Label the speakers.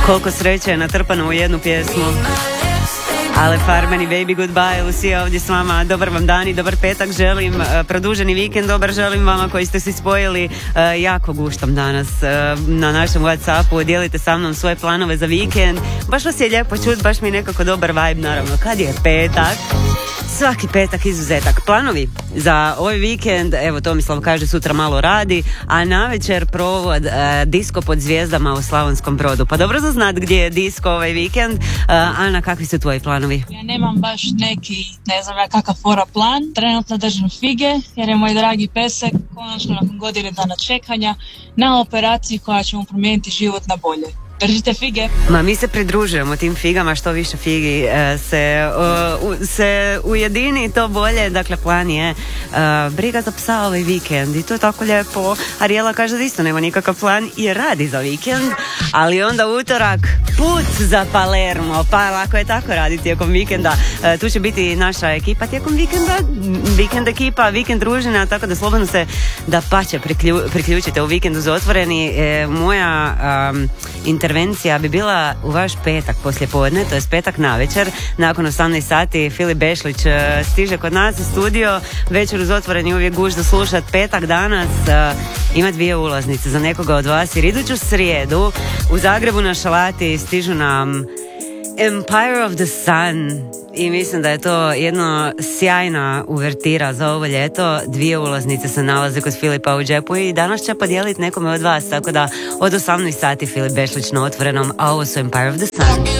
Speaker 1: Koliko sreće je natrpano u jednu pjesmu. Ale Farmani, Baby Goodbye, Lucia ovdje s vama. Dobar vam dan i dobar petak želim, produženi vikend dobar želim vama koji ste si spojili. Jako guštam danas na našem Whatsappu, dijelite sa mnom svoje planove za vikend. Baš vas je lijepo čut, baš mi je nekako dobar vibe, naravno kad je petak. Svaki petak izuzetak. Planovi za ovaj vikend, evo Tomislav kaže sutra malo radi, a navečer provod disko pod zvijezdama u Slavonskom Brodu. Pa dobro za znat gdje je disko ovaj vikend. Ana, kakvi su tvoji planovi?
Speaker 2: Ja nemam baš neki, ne znam ja kakav fora plan. Trenutno držim fige jer je moj dragi pesek konačno nakon godine dana čekanja na operaciji koja će mu promijeniti život na bolje. Držite fige.
Speaker 1: Ma mi se pridružujemo tim figama, što više figi se ujedini to bolje. Dakle plan je briga za psa ovaj vikend i to je tako lijepo. Arijela kaže da isto nema nikakav plan i radi za vikend, ali onda utorak put za Palermo, pa lako je tako raditi tijekom vikenda. Tu će biti naša ekipa tijekom vikenda, vikend ekipa, vikend družina, tako da slobodno se da pače priključite u Vikendu za otvoreni. Moja intervencija bi bila u vaš petak poslijepodne, to je petak navečer, nakon 18 sati Filip Bešlić stiže kod nas u studio, večer uz otvoreni uvijek guž da slušat. Petak danas ima 2 ulaznice za nekoga od vas, jer iduću srijedu u Zagrebu na Šalati stižu nam Empire of the Sun i mislim da je to jedno sjajna uvertira za ovo ljeto. 2 ulaznice se nalaze kod Filipa u džepu i danas će podijeliti nekome od vas, tako da od 18 sati Filip Bešlić na otvorenom, a ovo su Empire of the Sun.